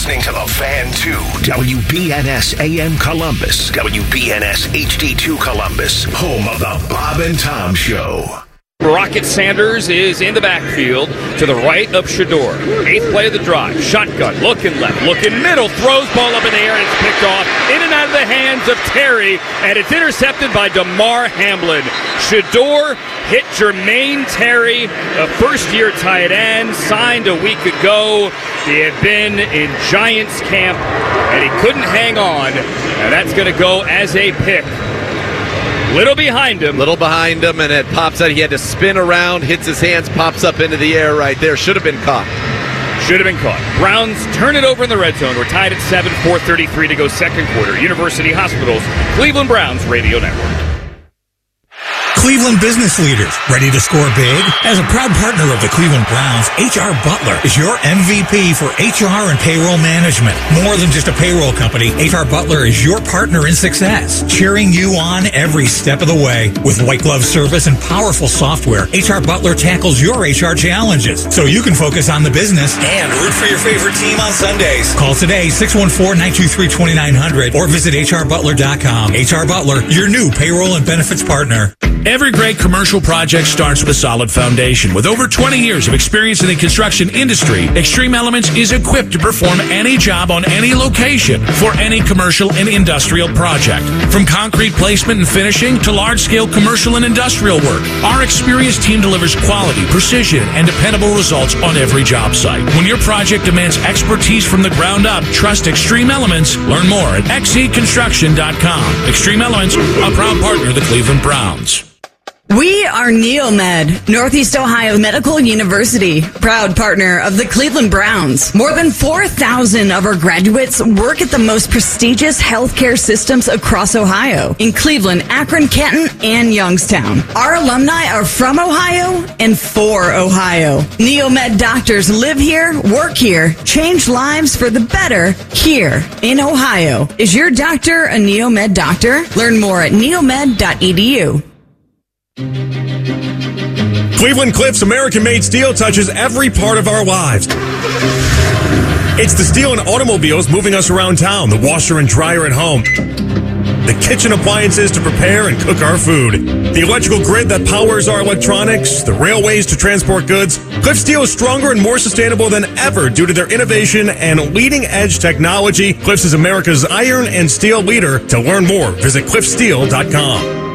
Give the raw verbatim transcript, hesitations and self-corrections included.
listening to The Fan two, W B N S A M Columbus, W B N S H D two Columbus, home of The Bob and Tom Show. Rocket Sanders is in the backfield to the right of Shedeur. Eighth play of the drive. Shotgun, looking left, looking middle, throws ball up in the air, and it's picked off in and out of the hands of Terry, and it's intercepted by Damar Hamlin. Shedeur hit Jermaine Terry, a first-year tight end, signed a week ago. He had been in Giants camp, and he couldn't hang on, and that's going to go as a pick. Little behind him. Little behind him, and it pops out. He had to spin around, hits his hands, pops up into the air right there. Should have been caught. Should have been caught. Browns turn it over in the red zone. We're tied at seven, four thirty-three to go second quarter. University Hospitals, Cleveland Browns Radio Network. Cleveland business leaders, ready to score big? As a proud partner of the Cleveland Browns, H R Butler is your M V P for H R and payroll management. More than just a payroll company, H R Butler is your partner in success, cheering you on every step of the way. With white glove service and powerful software, H R Butler tackles your H R challenges so you can focus on the business and root for your favorite team on Sundays. Call today, six one four, nine two three, two nine zero zero or visit H R butler dot com. H R Butler, your new payroll and benefits partner. Every great commercial project starts with a solid foundation. With over twenty years of experience in the construction industry, Extreme Elements is equipped to perform any job on any location for any commercial and industrial project. From concrete placement and finishing to large-scale commercial and industrial work, our experienced team delivers quality, precision, and dependable results on every job site. When your project demands expertise from the ground up, trust Extreme Elements. Learn more at x e construction dot com. Extreme Elements, a proud partner of the Cleveland Browns. We are Neomed, Northeast Ohio Medical University, proud partner of the Cleveland Browns. More than four thousand of our graduates work at the most prestigious healthcare systems across Ohio, in Cleveland, Akron, Canton, and Youngstown. Our alumni are from Ohio and for Ohio. Neomed doctors live here, work here, change lives for the better here in Ohio. Is your doctor a Neomed doctor? Learn more at neomed dot e d u. Cleveland Cliffs American-made steel touches every part of our lives. It's the steel and automobiles moving us around town, the washer and dryer at home, the kitchen appliances to prepare and cook our food, the electrical grid that powers our electronics, the railways to transport goods. Cliff Steel is stronger and more sustainable than ever due to their innovation and leading-edge technology. Cliffs is America's iron and steel leader. To learn more, visit cliff steel dot com.